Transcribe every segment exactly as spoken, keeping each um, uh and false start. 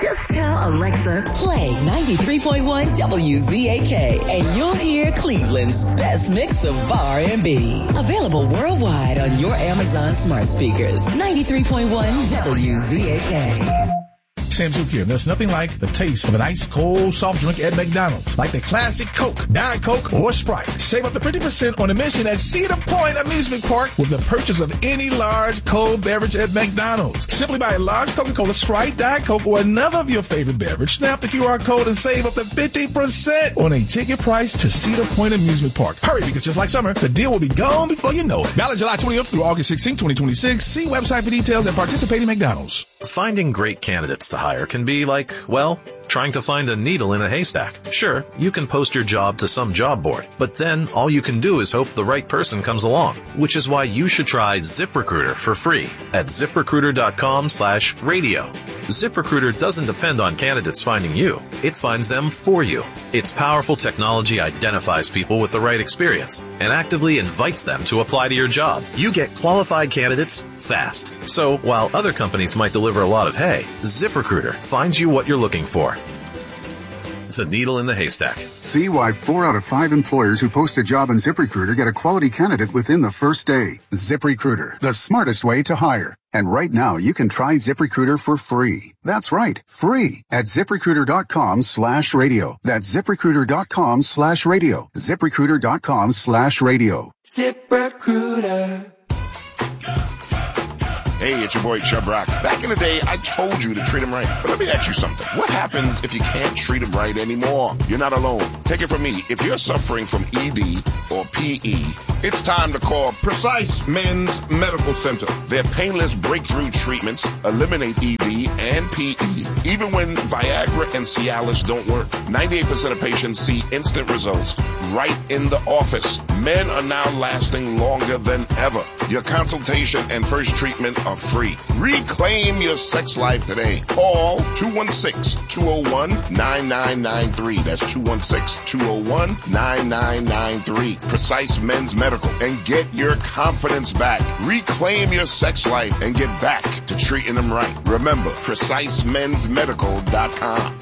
Just tell Alexa, play ninety-three point one W Z A K, and you'll hear Cleveland's best mix of R and B. Available worldwide on your Amazon smart speakers. ninety-three point one W Z A K. Sam Zook here. There's nothing like the taste of an ice cold soft drink at McDonald's, like the classic Coke, Diet Coke, or Sprite. Save up to fifty percent on admission at Cedar Point Amusement Park with the purchase of any large cold beverage at McDonald's. Simply buy a large Coca-Cola, Sprite, Diet Coke, or another of your favorite beverage. Snap the Q R code and save up to fifty percent on a ticket price to Cedar Point Amusement Park. Hurry, because just like summer, the deal will be gone before you know it. Valid July twentieth through August sixteenth, twenty twenty-six. See website for details at participating McDonald's. Finding great candidates to hire can be like, well, trying to find a needle in a haystack. Sure, you can post your job to some job board, but then all you can do is hope the right person comes along, which is why you should try ZipRecruiter for free at ZipRecruiter.com slash radio. ZipRecruiter doesn't depend on candidates finding you. It finds them for you. Its powerful technology identifies people with the right experience and actively invites them to apply to your job. You get qualified candidates fast. So while other companies might deliver a lot of hay, ZipRecruiter finds you what you're looking for. The needle in the haystack. See why four out of five employers who post a job on ZipRecruiter get a quality candidate within the first day. ZipRecruiter, the smartest way to hire. And right now, you can try ZipRecruiter for free. That's right, free at ZipRecruiter.com slash radio. That's ZipRecruiter.com slash radio. ZipRecruiter.com slash radio. ZipRecruiter. Hey, it's your boy Chub Rock. Back in the day, I told you to treat him right. But let me ask you something. What happens if you can't treat him right anymore? You're not alone. Take it from me. If you're suffering from E D or P E, it's time to call Precise Men's Medical Center. Their painless breakthrough treatments eliminate E D and P E, even when Viagra and Cialis don't work. ninety-eight percent of patients see instant results right in the office. Men are now lasting longer than ever. Your consultation and first treatment are free. Reclaim your sex life today. Call two one six, two oh one, nine nine nine three. That's two one six, two oh one, nine nine nine three. Precise Men's Medical, and get your confidence back. Reclaim your sex life and get back to treating them right. Remember, Precise Men's Medical dot com.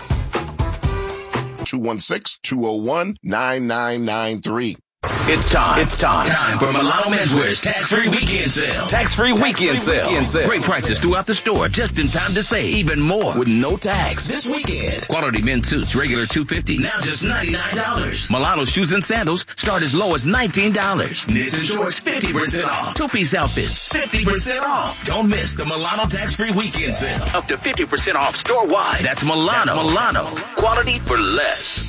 two one six, two oh one, nine nine nine three. It's time. It's time. Time for Milano Menswear's tax-free weekend sale. Tax-free weekend sale. Weekend sale. Great prices throughout the store, just in time to save even more with no tax this weekend. Quality men's suits, regular two hundred fifty dollars, now just ninety-nine dollars. Milano shoes and sandals start as low as nineteen dollars. Knits and shorts, fifty percent off. Two-piece outfits, fifty percent off. Don't miss the Milano tax-free weekend sale. Up to fifty percent off store-wide. That's Milano. That's Milano. Quality for less.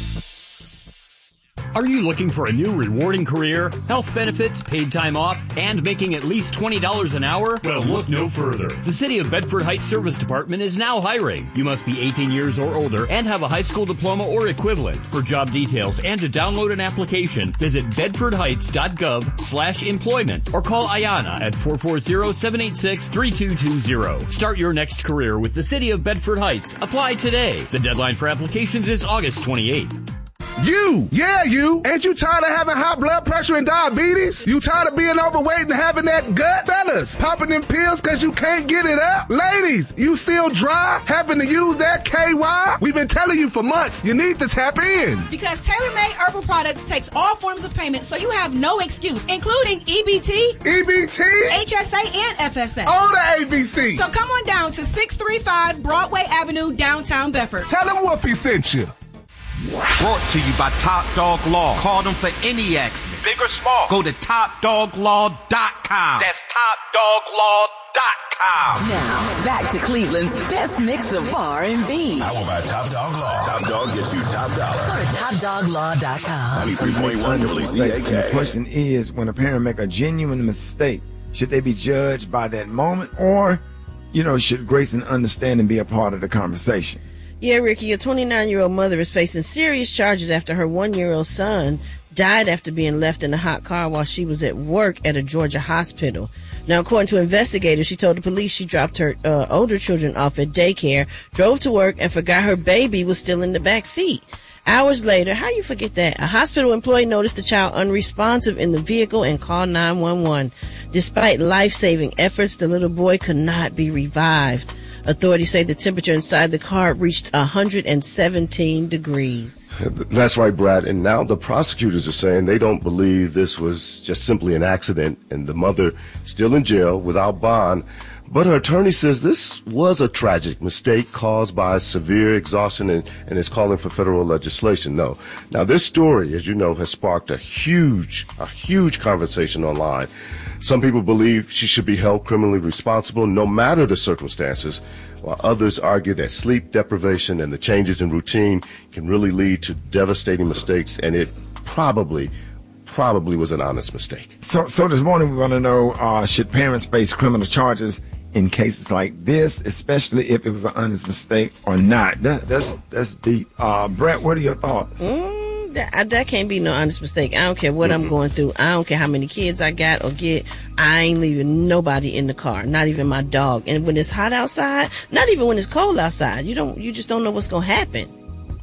Are you looking for a new rewarding career, health benefits, paid time off, and making at least twenty dollars an hour? Well, look no further. The City of Bedford Heights Service Department is now hiring. You must be eighteen years or older and have a high school diploma or equivalent. For job details and to download an application, visit bedfordheights.gov slash employment or call Ayana at four four zero, seven eight six, three two two zero. Start your next career with the City of Bedford Heights. Apply today. The deadline for applications is August twenty-eighth. You, yeah, you. Ain't you tired of having high blood pressure and diabetes? You tired of being overweight and having that gut? Fellas, popping them pills because you can't get it up? Ladies, you still dry, having to use that K Y? We've been telling you for months, you need to tap in. Because Tailor-Made Herbal Products takes all forms of payment, so you have no excuse, including E B T, E B T, H S A, and F S A. All the A B C. So come on down to six thirty-five Broadway Avenue, downtown Bedford. Tell them Wolfie sent you. Brought to you by Top Dog Law. Call them for any accident, big or small. Go to top dog law dot com. That's top dog law dot com. Now, back to Cleveland's best mix of R and B. I will buy Top Dog Law. Top Dog gets you top dollar. Go to top dog law dot com. ninety-three point one W Z A K. The question is, when a parent make a genuine mistake, should they be judged by that moment, or, you know, should grace and understanding be a part of the conversation? Yeah, Ricky, a twenty-nine-year-old mother is facing serious charges after her one-year-old son died after being left in a hot car while she was at work at a Georgia hospital. Now, according to investigators, she told the police she dropped her uh, older children off at daycare, drove to work, and forgot her baby was still in the back seat. Hours later, how you forget that? A hospital employee noticed the child unresponsive in the vehicle and called nine one one. Despite life-saving efforts, the little boy could not be revived. Authorities say the temperature inside the car reached one hundred seventeen degrees. That's right, Brad. And now the prosecutors are saying they don't believe this was just simply an accident, and the mother still in jail without bond. But her attorney says this was a tragic mistake caused by severe exhaustion and, and is calling for federal legislation. No. Now, this story, as you know, has sparked a huge, a huge conversation online. Some people believe she should be held criminally responsible no matter the circumstances, while others argue that sleep deprivation and the changes in routine can really lead to devastating mistakes, and it probably probably was an honest mistake. So, so this morning we want to know, uh, should parents face criminal charges in cases like this, especially if it was an honest mistake or not? That, that's that's deep. Uh, Brett, what are your thoughts? Mm, that, that can't be no honest mistake. I don't care what mm-hmm. I'm going through. I don't care how many kids I got or get. I ain't leaving nobody in the car, not even my dog. And when it's hot outside, not even when it's cold outside, you don't. You just don't know what's going to happen.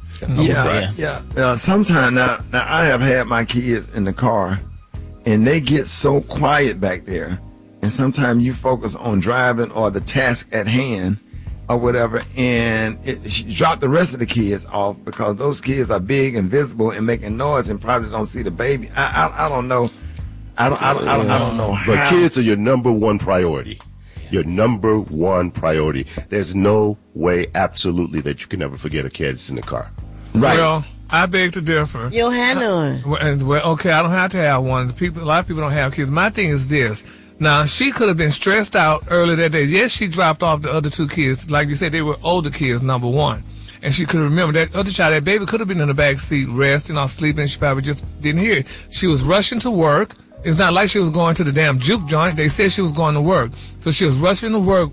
Yeah, yeah. yeah. Uh, sometimes now, now, I have had my kids in the car, and they get so quiet back there. And sometimes you focus on driving or the task at hand or whatever, and it, you drop the rest of the kids off because those kids are big and visible and making noise and probably don't see the baby. I I, I don't know. I don't I don't, I don't, I don't know how. But kids are your number one priority. Your number one priority. There's no way, absolutely, that you can ever forget a kid that's in the car. Right. Well, I beg to differ. You don't have none. Well, well, okay, I don't have to have one. People, a lot of people don't have kids. My thing is this. Now, she could have been stressed out earlier that day. Yes, she dropped off the other two kids. Like you said, they were older kids, number one. And she could remember that other child, that baby could have been in the back seat resting or sleeping. She probably just didn't hear it. She was rushing to work. It's not like she was going to the damn juke joint. They said she was going to work. So she was rushing to work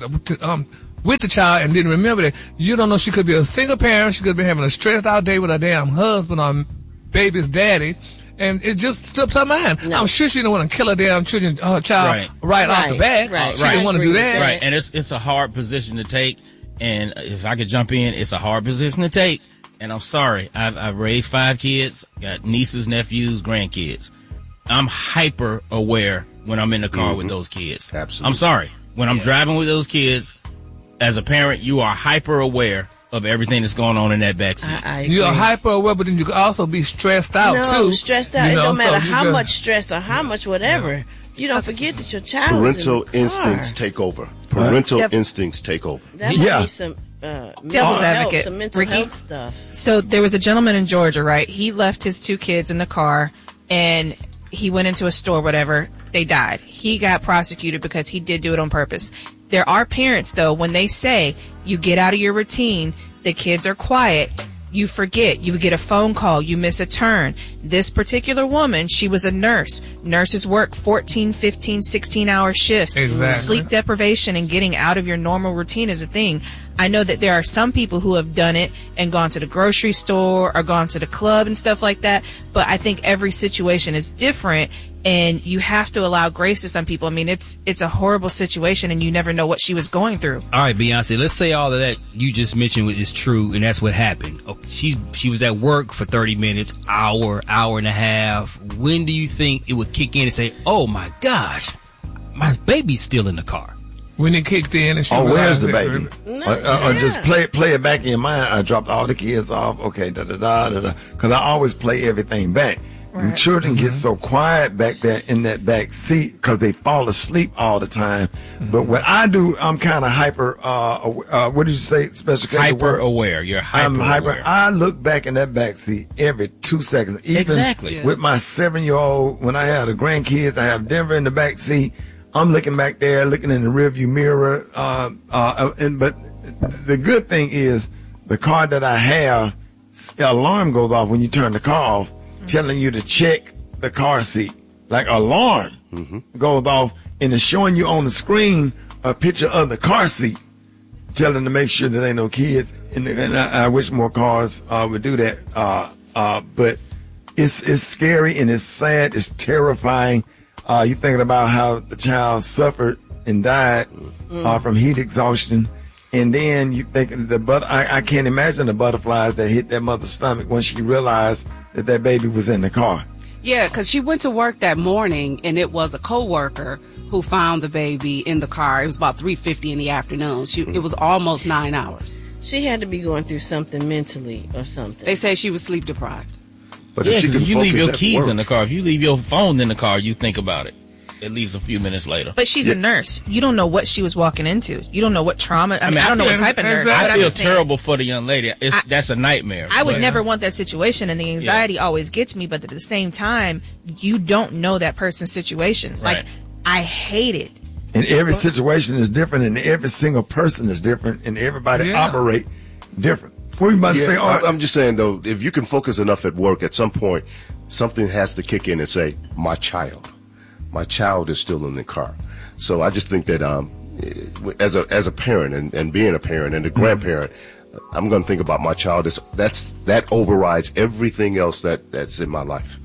um, with the child and didn't remember that. You don't know, she could be a single parent. She could be having a stressed out day with her damn husband or baby's daddy. And it just slipped her mind. No. I'm sure she didn't want to kill her damn children, her child right, right, right off the bat. Right. She right. didn't want to do that. Right, and it's it's a hard position to take. And if I could jump in, it's a hard position to take. And I'm sorry, I've, I've raised five kids, got nieces, nephews, grandkids. I'm hyper aware when I'm in the car mm-hmm. with those kids. Absolutely. I'm sorry. When I'm yeah. driving with those kids, as a parent, you are hyper aware of everything that's going on in that backseat. You are hyper aware, but then you can also be stressed out no, too. stressed out. You know, it don't matter so how just, much stress or how much whatever. Yeah. You don't forget that your child Parental is in the instincts car. take over. Parental yep. instincts take over. That might yeah. be some uh, devil's advocate, health, some mental Ricky. health stuff. So there was a gentleman in Georgia, right? He left his two kids in the car, and he went into a store, whatever. They died. He got prosecuted because he did do it on purpose. There are parents, though, when they say you get out of your routine, the kids are quiet, you forget, you get a phone call, you miss a turn. This particular woman, she was a nurse. Nurses work fourteen, fifteen, sixteen hour shifts. Exactly. Sleep deprivation and getting out of your normal routine is a thing. I know that there are some people who have done it and gone to the grocery store or gone to the club and stuff like that, but I think every situation is different, and you have to allow grace to some people. I mean, it's it's a horrible situation, and you never know what she was going through. All right, Beyonce, let's say all of that you just mentioned is true, and that's what happened. Okay, she she was at work for thirty minutes, hour, hour and a half. When do you think it would kick in and say, oh my gosh, my baby's still in the car? When it kicked in and she oh, where's the baby? No, or, or, yeah. or just play play it back in your mind. I dropped all the kids off. Okay, da da da da da. Because I always play everything back. Right. And children mm-hmm. get so quiet back there in that back seat because they fall asleep all the time. Mm-hmm. But what I do, I'm kind of hyper. Uh, uh, what did you say? Special case hyper aware. You're hyper. I'm hyper. aware. I look back in that back seat every two seconds. Even exactly. with my seven year old, when I have the grandkids, I have Denver in the back seat. I'm looking back there, looking in the rearview mirror. Uh, uh, and but the good thing is the car that I have, the alarm goes off when you turn the car off, mm-hmm. telling you to check the car seat. Like alarm mm-hmm. goes off, and it's showing you on the screen a picture of the car seat, telling to make sure there ain't no kids. And, and I, I wish more cars uh, would do that. Uh, uh, but it's it's scary and it's sad. It's terrifying. Uh, you thinking about how the child suffered and died mm. uh, from heat exhaustion, and then you thinking the but I, I can't imagine the butterflies that hit that mother's stomach when she realized that that baby was in the car. Yeah, because she went to work that morning, and it was a coworker who found the baby in the car. It was about three fifty in the afternoon. She, it was almost nine hours. She had to be going through something mentally or something. They say she was sleep deprived. But yeah, if, if you leave your keys in the car, if you leave your phone in the car, you think about it at least a few minutes later. But she's yeah. a nurse. You don't know what she was walking into. You don't know what trauma. I mean, I, mean, I don't know what type of nurse. I feel terrible for the young lady. It's, I, that's a nightmare. I would never want that situation, and the anxiety yeah. always gets me. But at the same time, you don't know that person's situation. Right. Like, I hate it. And every situation is different, and every single person is different, and everybody yeah. operate different. What are you about yeah, to say? Oh, I'm just saying, though, if you can focus enough at work, at some point, something has to kick in and say, my child. My child is still in the car. So I just think that um, as a as a parent and, and being a parent and a grandparent, I'm going to think about my child. It's, that's That overrides everything else that, that's in my life.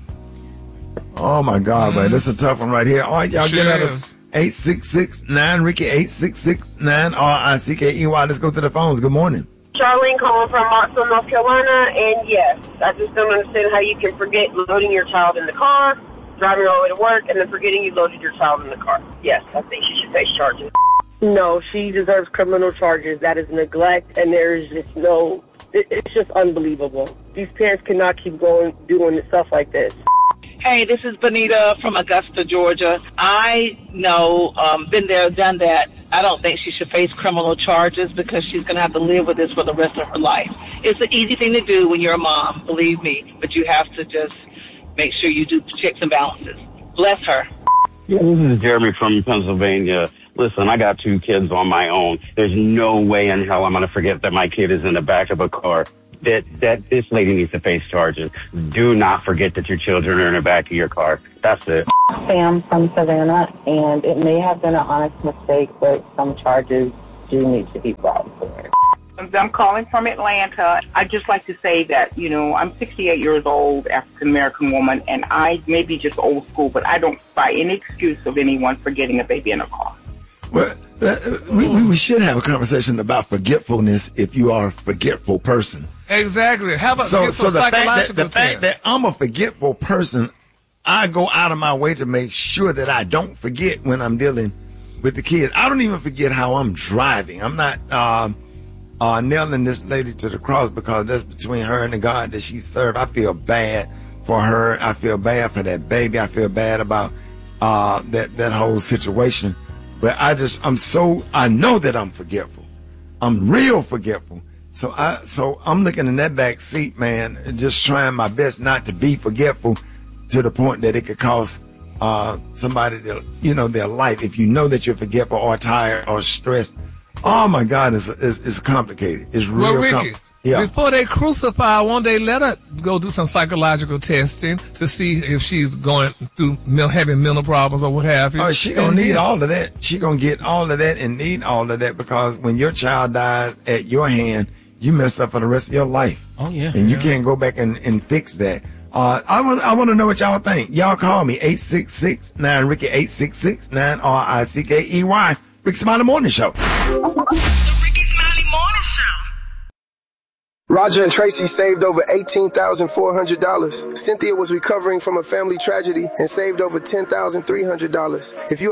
Oh, my God, mm-hmm. man. This is a tough one right here. All right, y'all sure get at us. eight six six nine Ricky, eight six six nine R I C K E Y. Let's go to the phones. Good morning. Charlene calling from Martinsville, North Carolina, and yes, I just don't understand how you can forget loading your child in the car, driving all the way to work, and then forgetting you loaded your child in the car. Yes, I think she should face charges. No, she deserves criminal charges. That is neglect, and there's just no, it, it's just unbelievable. These parents cannot keep going, doing stuff like this. Hey, this is Benita from Augusta, Georgia. I know, um, been there, done that. I don't think she should face criminal charges because she's going to have to live with this for the rest of her life. It's an easy thing to do when you're a mom, believe me, but you have to just make sure you do checks and balances. Bless her. Yeah, this is Jeremy from Pennsylvania. Listen, I got two kids on my own. There's no way in hell I'm going to forget that my kid is in the back of a car. That that this lady needs to face charges. Do not forget that your children are in the back of your car. That's it. Sam from Savannah, and it may have been an honest mistake, but some charges do need to be brought forward. I'm calling from Atlanta. I'd just like to say that, you know, I'm sixty-eight years old, African-American woman, and I may be just old school, but I don't buy any excuse of anyone for getting a baby in a car. Well, uh, we, we should have a conversation about forgetfulness if you are a forgetful person. Exactly. How about so, get so some the fact psychological that, the fact that I'm a forgetful person, I go out of my way to make sure that I don't forget when I'm dealing with the kids. I don't even forget how I'm driving. I'm not uh, uh, nailing this lady to the cross because that's between her and the God that she served. I feel bad for her. I feel bad for that baby. I feel bad about uh, that that whole situation. But I just, I'm so, I know that I'm forgetful. I'm real forgetful. So I, so I'm looking in that back seat, man, and just trying my best not to be forgetful to the point that it could cost uh, somebody, their, you know, their life. If you know that you're forgetful or tired or stressed, oh my God, it's it's, it's complicated. It's real. Well, Ricky, com- yeah. Before they crucify her, one day let her go do some psychological testing to see if she's going through having mental problems or what have you. Oh, she gonna need all of that. She gonna get all of that and need all of that because when your child dies at your hand, you mess up for the rest of your life. Oh yeah, and you yeah. can't go back and, and fix that. Uh, I want I want to know what y'all think. Y'all call me eight six six nine Ricky eight six six nine R I C K E Y. Ricky Smiley Morning Show. The Ricky Smiley Morning Show. Roger and Tracy saved over eighteen thousand four hundred dollars. Cynthia was recovering from a family tragedy and saved over ten thousand three hundred dollars. If you